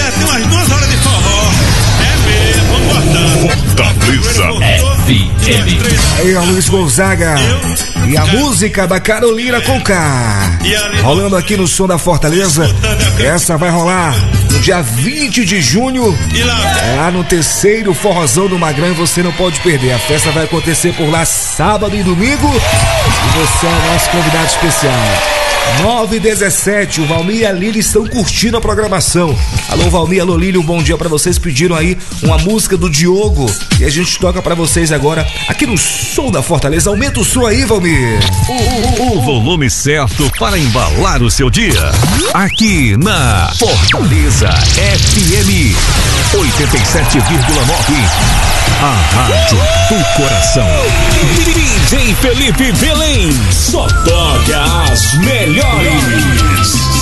tem umas 2 horas de forró. É mesmo, Fortaleza FM. Aí, Luiz Gonzaga. E a música da Carolina Conká. Rolando aqui no som da Fortaleza. Essa vai rolar no dia 20 de junho. Lá no terceiro forrozão do Magrão. Você não pode perder. A festa vai acontecer por lá sábado e domingo. E você é o nosso convidado especial. 9h17, o Valmir e a Lili estão curtindo a programação. Alô Valmir, alô Lili, um bom dia pra vocês. Pediram aí uma música do Diogo e a gente toca pra vocês agora aqui no som da Fortaleza. Aumenta o som aí, Valmir. O volume certo para embalar o seu dia. Aqui na Fortaleza FM 87,9. A rádio do coração. DJ Felipe Belém só toca as melhores.